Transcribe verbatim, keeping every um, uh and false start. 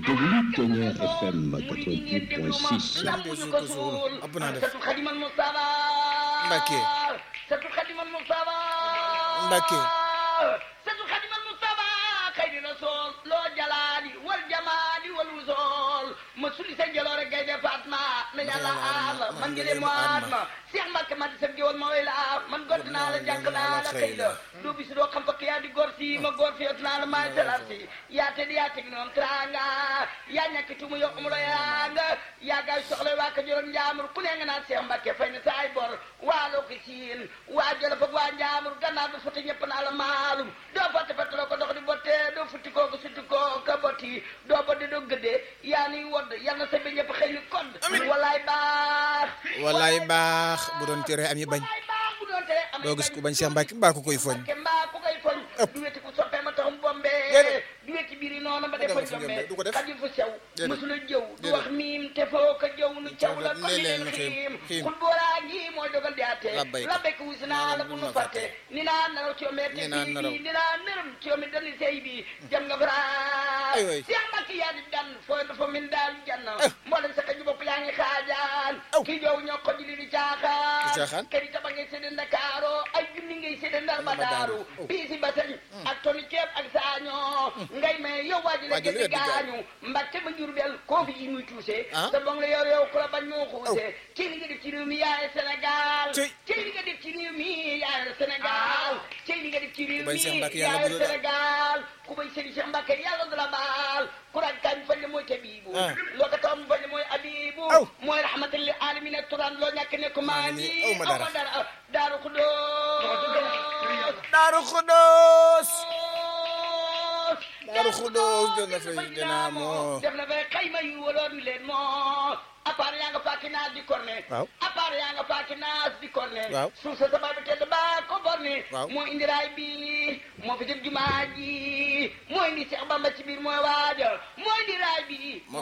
déglu Ténière F M quatre-vingt-huit point six. ëpp naa def Satu Xadimal Mustafa Mbacke Satu Xadimal Mustafa Mbacke Satu Xadimal Mustafa xayri rasul loo jalaali wal jamaali wal wusool ma suli sa jaloore gayde Fatma na yàlla aar la man ngi de mo aar ma Cheikh Mbacke ma di sa géwal ma way la man gott naa la jànk naa la xëy la doo bis doo xam fakk yaa di góor si ma góor fi naa la maay salar si yaa te di yaa teg noonu tranga yaa ñàkk tumu yow amulo yaa nga yaa gaay soxla waa ka juróom njaamur ku ne nga naan Cheikh Mbacke fay na saay bor waa loo ko siin waa jolof ak waa njaamur gannaaw du fati ñëpp naa la maalum doo fàtte fàtte la ko dox di botte doo futti koo ko sutti koo ka botti doo bodde doo gëddee yaa ni wodd yal na sa bi ñëpp xëy ni kodd walaay baax wallaay baax bu doon tere am yi bañ doo gis ku bañ Cheikh Mbacke mbaa ku koy foñ mbaa ku koy foñ du weti ku soppee ma taxum bombe du weti biir yi noonu ba defa jombe xajul fu sew mësula jëw du wax miim te foo ko jëw nu caw la ko leen xiim xul booraa ngi mooy dogal di atte la bekk wusi naa la bu nu fàtte ni naa naraw ci omee te bii bi ni naa nërëm ci omee dani sey bi jam nga fara Cheikh Mbacke yaa di dan fooy dafa min daal jann mboolem sa ka ju bopp yaa ngi xaajaan kii joow ñoo ko jili di caaxaan kër yi taba ngay sédde Ndakaaro ay junni ngay sédde Ndar ba daaru bii si basañ ak toni ceeb ak saañoo ngay may yow waaji la gëdd gaañu Mbacke ba Jurbel koo fi yi muy tuuse sa bong la yow yow ku la bañ moo xuuse ci li nga def ci réew mi yaay Sénégal ci li nga def ci réew mi yaay Sénégal ci li nga def ci réew mi yaay Sénégal ku bay sëriñ Cheikh Mbacke yàlla du la baal ku raaj kañ fañ la mooy tabibu loo ko tam fañ la mooy abibu mooy rahmatal lil alamin turan loo ñàkk ne ko maa ngi aw ma dara Daaru Xudoos Daaru Xudoos Daaru Xudoos def na fay dinaa moo def na fay xayma yu waloon leen moo appareil yaa nga faaki naas di corne appareil yaa nga faaki naas di corne suuf sa sabab bi tedd ba ko borne moo indi raay bi moo fi def jumaa ji moo indi Cheikh Bamba ci biir mooy waaja